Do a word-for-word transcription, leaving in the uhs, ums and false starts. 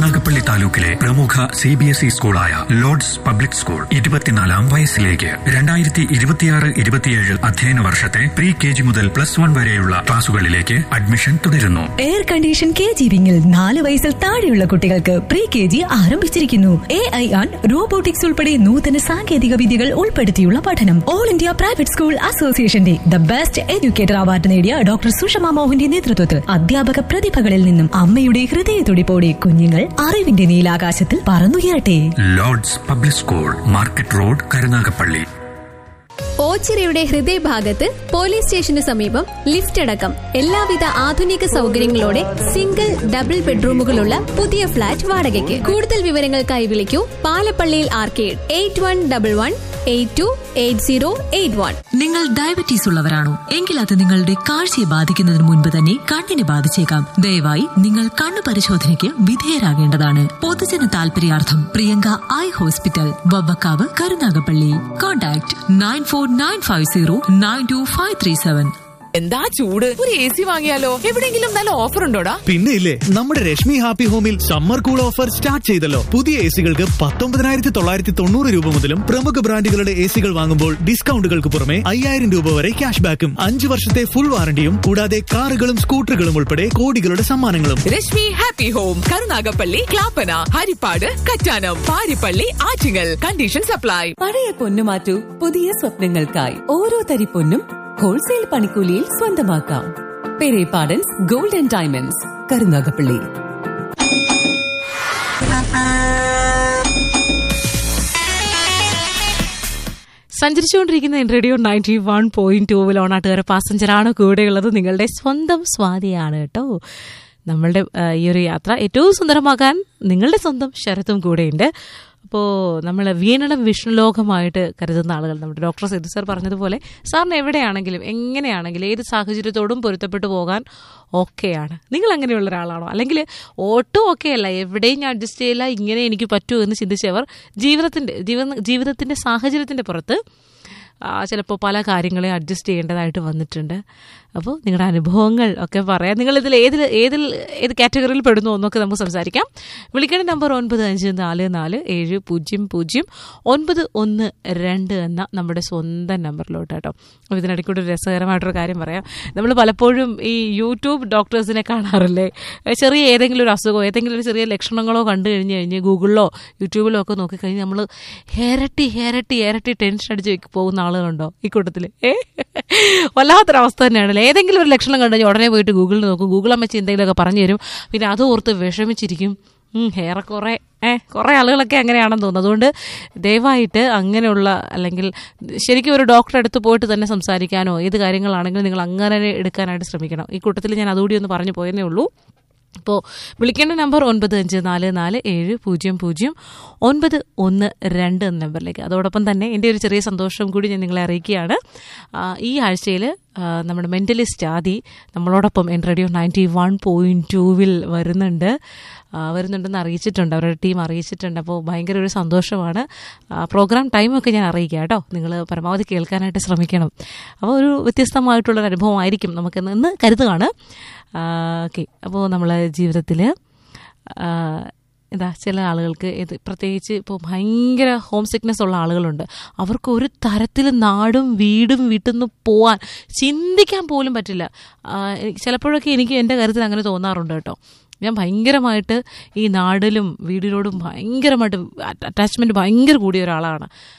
കരുനാഗപ്പള്ളി താലൂക്കിലെ പ്രമുഖ C B S E സ്കൂളായ Lord's public school ഇരുപത്തിനാലാം വയസ്സിലേക്ക് രണ്ടായിരത്തി ഇരുപത്തിയാറ് ഇരുപത്തിയേഴ് അധ്യയന വർഷത്തെ പ്രീ കെ ജി മുതൽ പ്ലസ് വൺ വരെയുള്ള ക്ലാസുകളിലേക്ക് അഡ്മിഷൻ തുടരുന്നു. എയർ കണ്ടീഷൻ കെ ജി വിങ്ങിൽ നാല് വയസ്സിൽ താഴെയുള്ള കുട്ടികൾക്ക് പ്രീ കെ ജി ആരംഭിച്ചിരിക്കുന്നു. എ ഐ ആൻ റോബോട്ടിക്സ് ഉൾപ്പെടെ നൂതന സാങ്കേതിക വിദ്യകൾ ഉൾപ്പെടുത്തിയുള്ള പഠനം. ഓൾ ഇന്ത്യ പ്രൈവറ്റ് സ്കൂൾ അസോസിയേഷന്റെ ദ ബെസ്റ്റ് എഡ്യൂക്കേറ്റർ അവാർഡ് നേടിയ ഡോക്ടർ സുഷമ മോഹന്റെ നേതൃത്വത്തിൽ അധ്യാപക പ്രതിഭകളിൽ നിന്നും അമ്മയുടെ ഹൃദയത്തുടിപ്പോടെ കുഞ്ഞുങ്ങൾ അറിവിന്റെ നീലാകാശത്തിൽ പറന്നുയരട്ടെ. Lord's public school, market road, Karunagappally. ഓച്ചിറയുടെ ഹൃദയഭാഗത്ത് പോലീസ് സ്റ്റേഷന് സമീപം ലിഫ്റ്റ് അടക്കം എല്ലാവിധ ആധുനിക സൗകര്യങ്ങളോടെ സിംഗിൾ ഡബിൾ ബെഡ്റൂമുകളുള്ള പുതിയ ഫ്ളാറ്റ് വാടകയ്ക്ക്. കൂടുതൽ വിവരങ്ങൾക്കായി വിളിക്കൂ പാലപ്പള്ളിയിൽ arcade eight one double one eight to eight zero eight one. നിങ്ങൾ ഡയബറ്റീസ് ഉള്ളവരാണോ? എങ്കിൽ അത് നിങ്ങളുടെ കാഴ്ചയെ ബാധിക്കുന്നതിന് മുൻപ് തന്നെ കണ്ണിനെ ബാധിച്ചേക്കാം. ദയവായി നിങ്ങൾ കണ്ണു പരിശോധനയ്ക്ക് വിധേയരാകേണ്ടതാണ്. പൊതുജന താൽപര്യാർത്ഥം Priyanka eye hospital, Vavvakkavu, Karunagappally. Contact nine four nine five zero nine to five three seven. എന്താ ചൂട്, ഒരു എ സി വാങ്ങിയാലോ? എവിടെയെങ്കിലും നല്ല ഓഫർ ഉണ്ടോടാ? പിന്നെ ഇല്ലേ, നമ്മുടെ രശ്മി ഹാപ്പി ഹോമിൽ സമ്മർ കൂൾ ഓഫർ സ്റ്റാർട്ട് ചെയ്തല്ലോ. പുതിയ എ സികൾക്ക് പത്തൊമ്പതിനായിരത്തി തൊള്ളായിരത്തി തൊണ്ണൂറ് രൂപ മുതലും പ്രമുഖ ബ്രാൻഡുകളുടെ എ സികൾ വാങ്ങുമ്പോൾ ഡിസ്കൗണ്ടുകൾക്ക് പുറമെ അയ്യായിരം രൂപ വരെ ക്യാഷ് ബാക്കും അഞ്ചു വർഷത്തെ ഫുൾ വാറണ്ടിയും കൂടാതെ കാറുകളും സ്കൂട്ടറുകളും ഉൾപ്പെടെ കോടികളുടെ സമ്മാനങ്ങളും. Rashmi happy home, Karunagappally, Clappana, Harippad, Kattanam, Parippally, Attingal. Condition supply. പഴയ പൊന്നു മാറ്റൂ പുതിയ സ്വപ്നങ്ങൾക്കായി. ഓരോ തരി പൊന്നും ഹോൾസെയിൽ പണിക്കൂലിയിൽ സ്വന്തമാക്കാം. Perepadans gold and diamonds, Karunagappally. സഞ്ചരിച്ചുകൊണ്ടിരിക്കുന്ന radio ninety one point ടൂവിൽ ഓണാട്ടുകാരെ പാസഞ്ചറാണ് കൂടെയുള്ളത്. നിങ്ങളുടെ സ്വന്തം സ്വാതിയാണ് കേട്ടോ. നമ്മളുടെ ഈ ഒരു യാത്ര ഏറ്റവും സുന്ദരമാക്കാൻ നിങ്ങളുടെ സ്വന്തം ശരത്തും കൂടെയുണ്ട്. അപ്പോൾ നമ്മൾ വീണളം വിഷ്ണുലോകമായിട്ട് കരുതുന്ന ആളുകൾ, നമ്മുടെ ഡോക്ടർ സിദ്ധു സാർ പറഞ്ഞതുപോലെ സാറിന് എവിടെയാണെങ്കിലും എങ്ങനെയാണെങ്കിലും ഏത് സാഹചര്യത്തോടും പൊരുത്തപ്പെട്ടു പോകാൻ ഓക്കെയാണ്. നിങ്ങൾ അങ്ങനെയുള്ള ഒരാളാണോ? അല്ലെങ്കിൽ ഒട്ടും ഓക്കെ അല്ല, എവിടെയും ഞാൻ അഡ്ജസ്റ്റ് ചെയ്യില്ല, ഇങ്ങനെ എനിക്ക് പറ്റൂ എന്ന് ചിന്തിച്ചവർ ജീവിതത്തിൻ്റെ ജീവ ജീവിതത്തിൻ്റെ സാഹചര്യത്തിൻ്റെ പുറത്ത് ചിലപ്പോൾ പല കാര്യങ്ങളെ അഡ്ജസ്റ്റ് ചെയ്യേണ്ടതായിട്ട് വന്നിട്ടുണ്ട്. അപ്പോൾ നിങ്ങളുടെ അനുഭവങ്ങൾ ഒക്കെ പറയാം. നിങ്ങളിതിൽ ഏതിൽ ഏതിൽ ഏത് കാറ്റഗറിയിൽ പെടുന്നു എന്നൊക്കെ നമുക്ക് സംസാരിക്കാം. വിളിക്കേണ്ട നമ്പർ ഒൻപത് അഞ്ച് നാല് നാല് ഏഴ് പൂജ്യം പൂജ്യം ഒൻപത് ഒന്ന് രണ്ട് എന്ന നമ്മുടെ സ്വന്തം നമ്പറിലോട്ട് കേട്ടോ. അപ്പോൾ ഇതിനിടയ്ക്കൂടെ ഒരു രസകരമായിട്ടൊരു കാര്യം പറയാം. നമ്മൾ പലപ്പോഴും ഈ യൂട്യൂബ് ഡോക്ടേഴ്സിനെ കാണാറില്ലേ, ചെറിയ ഏതെങ്കിലും ഒരു അസുഖമോ ഏതെങ്കിലും ഒരു ചെറിയ ലക്ഷണങ്ങളോ കണ്ടു കഴിഞ്ഞ് കഴിഞ്ഞ് ഗൂഗിളിലോ യൂട്യൂബിലോ ഒക്കെ നോക്കിക്കഴിഞ്ഞ് നമ്മൾ ഇരട്ടി ഇരട്ടി ഇരട്ടി ടെൻഷൻ അടിച്ച് പോകുന്ന ആളുകളുണ്ടോ ഈ കൂട്ടത്തിൽ? ഏ വല്ലാത്തൊരവസ്ഥ തന്നെയാണല്ലേ. ഏതെങ്കിലും ഒരു ലക്ഷണം കണ്ടു കഴിഞ്ഞാൽ ഉടനെ പോയിട്ട് ഗൂഗിളിൽ നോക്കും, ഗൂഗിൾ അമ്മച്ചി എന്തെങ്കിലുമൊക്കെ പറഞ്ഞു തരും. പിന്നെ അത് ഓർത്ത് വിഷമിച്ചിരിക്കും. ഏറെക്കുറെ ഏഹ് കുറേ ആളുകളൊക്കെ അങ്ങനെയാണെന്ന് തോന്നുന്നു. അതുകൊണ്ട് ദയവായിട്ട് അങ്ങനെയുള്ള, അല്ലെങ്കിൽ ശരിക്കും ഒരു ഡോക്ടറെ അടുത്ത് പോയിട്ട് തന്നെ സംസാരിക്കാനോ ഏത് കാര്യങ്ങളാണെങ്കിലും നിങ്ങൾ അങ്ങനെ എടുക്കാനായിട്ട് ശ്രമിക്കണം. ഈ കൂട്ടത്തിൽ ഞാൻ അതുകൂടി ഒന്ന് പറഞ്ഞു പോയെന്നേ ഉള്ളൂ. അപ്പോൾ വിളിക്കേണ്ട നമ്പർ ഒൻപത് അഞ്ച് നാല് നാല് ഏഴ് പൂജ്യം പൂജ്യം ഒൻപത് ഒന്ന് രണ്ട് എന്ന നമ്പറിലേക്ക്. അതോടൊപ്പം തന്നെ എൻ്റെ ഒരു ചെറിയ സന്തോഷം കൂടി ഞാൻ നിങ്ങളെ അറിയിക്കുകയാണ്. ഈ ആഴ്ചയിൽ നമ്മുടെ മെൻ്റലിസ്റ്റ് ആദി നമ്മളോടൊപ്പം N radio ninety one point ടൂവിൽ വരുന്നുണ്ട് വരുന്നുണ്ടെന്ന് അറിയിച്ചിട്ടുണ്ട്, അവരുടെ ടീം അറിയിച്ചിട്ടുണ്ട്. അപ്പോൾ ഭയങ്കര ഒരു സന്തോഷമാണ്. പ്രോഗ്രാം ടൈമൊക്കെ ഞാൻ അറിയിക്കാം കേട്ടോ. നിങ്ങൾ പരമാവധി കേൾക്കാനായിട്ട് ശ്രമിക്കണം. അപ്പോൾ ഒരു വ്യത്യസ്തമായിട്ടുള്ളൊരു അനുഭവമായിരിക്കും നമുക്കെന്ന് ഇന്ന് കരുതുകയാണ്. ഓക്കെ, അപ്പോൾ നമ്മൾ ജീവിതത്തിൽ എന്താ ചില ആളുകൾക്ക് ഇത് പ്രത്യേകിച്ച് ഇപ്പോൾ ഭയങ്കര ഹോം സിക്നെസ് ഉള്ള ആളുകളുണ്ട്. അവർക്ക് ഒരു തരത്തിൽ നാടും വീടും വീട്ടിൽ നിന്ന് പോകാൻ ചിന്തിക്കാൻ പോലും പറ്റില്ല. ചിലപ്പോഴൊക്കെ എനിക്ക് എൻ്റെ കാര്യത്തിൽ അങ്ങനെ തോന്നാറുണ്ട് കേട്ടോ. ഞാൻ ഭയങ്കരമായിട്ട് ഈ നാടിലും വീടിനോടും ഭയങ്കരമായിട്ട് അറ്റാച്ച്മെൻറ്റ് ഭയങ്കര കൂടിയ ഒരാളാണ്.